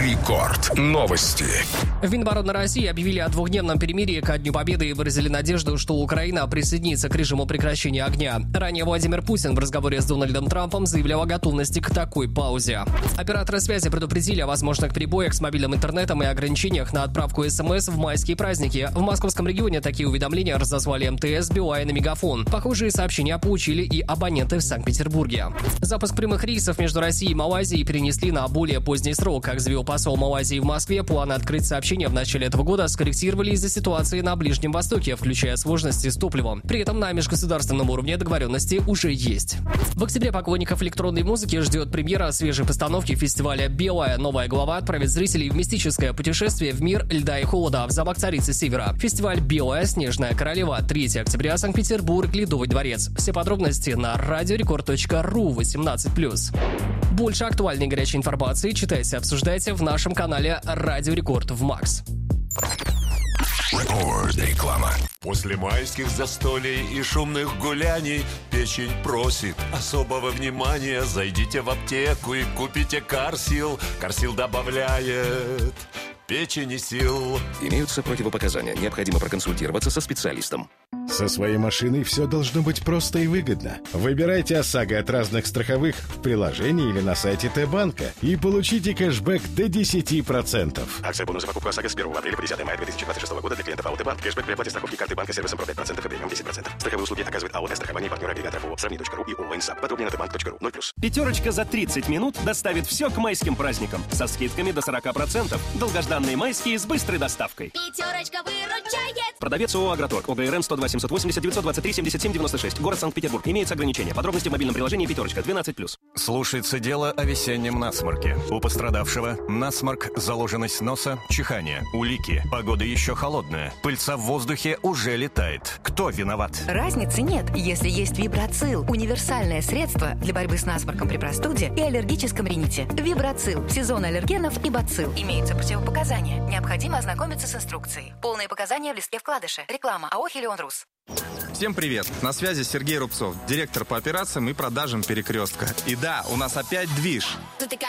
Рекорд. Новости. В Минобороны России объявили о двухдневном перемирии ко Дню Победы и выразили надежду, что Украина присоединится к режиму прекращения огня. Ранее Владимир Путин в разговоре с Дональдом Трампом заявлял о готовности к такой паузе. Операторы связи предупредили о возможных перебоях с мобильным интернетом и ограничениях на отправку СМС в майские праздники. В московском регионе такие уведомления разослали МТС, Билайн и Мегафон. Похожие сообщения получили и абоненты в Санкт-Петербурге. Запуск прямых рейсов между Россией и Малайзией перенесли на более поздний срок. Как заявил посол Малайзии в Москве, планы открыть сообщения в начале этого года скорректировали из-за ситуации на Ближнем Востоке, включая сложности с топливом. При этом на межгосударственном уровне договоренности уже есть. В октябре поклонников электронной музыки ждет премьера свежей постановки фестиваля «Белая новая глава» отправит зрителей в мистическое путешествие в мир льда и холода в замок Царицы Севера. Фестиваль «Белая снежная королева», 3 октября, Санкт-Петербург, Ледовый дворец. Все подробности на radiorecord.ru 18+. Больше актуальной и горячей информации читайте, обсуждайте в нашем канале «Радио Рекорд» в МАКС. Реклама. После майских застолий и шумных гуляний печень просит особого внимания. Зайдите в аптеку и купите Карсил. Карсил добавляет печени сил. Имеются противопоказания. Необходимо проконсультироваться со специалистом. Со своей машиной все должно быть просто и выгодно. Выбирайте ОСАГО от разных страховых в приложении или на сайте Т-банка и получите кэшбэк до 10%. Акция бонуса покупка ОСАГО с 1 апреля по 10 мая 2026 года для клиентов АО «Т-банк». Кэшбэк при оплате страховки карты банка сервисом про 5% и премиум 10%. Страховые услуги оказывает АО «Страхование» партнера агрегатора ФО. Сравни.ру и онлайн-сап. Подробнее на tbank.ru 0+. Пятерочка за 30 минут доставит все к майским праздникам. Со скидками до 40%. Долгожданные майские с быстрой доставкой. Пятерочка выручает. Продавец ООО «Агроторг». ОГРН 102 780 923 77 96. Город Санкт-Петербург. Имеются ограничения. Подробности в мобильном приложении «Пятерочка» 12+. Слушается дело о весеннем насморке. У пострадавшего насморк, заложенность носа, чихание, улики. Погода еще холодная. Пыльца в воздухе уже летает. Кто виноват? Разницы нет, если есть Вибрацил. Универсальное средство для борьбы с насморком при простуде и аллергическом рините. Вибрацил. Сезон аллергенов и бацилл. Имеются противопоказания. Необходимо ознакомиться с инструкцией. Полные показания в листке вкладыша. Реклама АО «Хелион Рус». Всем привет! На связи Сергей Рубцов, директор по операциям и продажам «Перекрестка». И да, у нас опять движ.